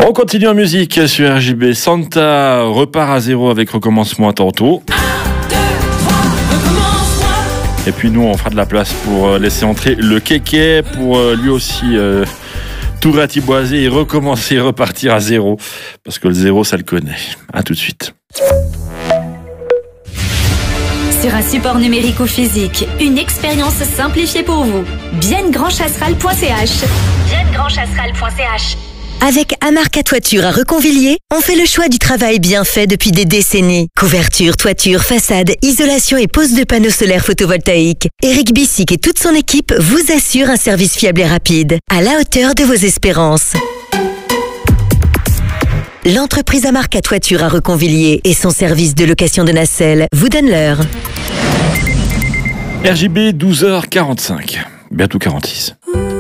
On continue en musique sur RJB. Santa repart à zéro avec Recommence-moi tantôt. 1, 2, 3, recommence-moi. Et puis nous, on fera de la place pour laisser entrer le Kéké pour lui aussi tout ratiboiser et recommencer, repartir à zéro. Parce que le zéro, ça le connaît. À tout de suite. Sur un support numérique ou physique, une expérience simplifiée pour vous. biennegrandchasseral.ch. biennegrandchasseral.ch. Avec Amarca Toiture à Reconvilliers, on fait le choix du travail bien fait depuis des décennies. Couverture, toiture, façade, isolation et pose de panneaux solaires photovoltaïques. Eric Bissic et toute son équipe vous assurent un service fiable et rapide, à la hauteur de vos espérances. L'entreprise Amarca Toiture à Reconvilliers et son service de location de nacelle vous donnent l'heure. RJB 12h45, bientôt 46.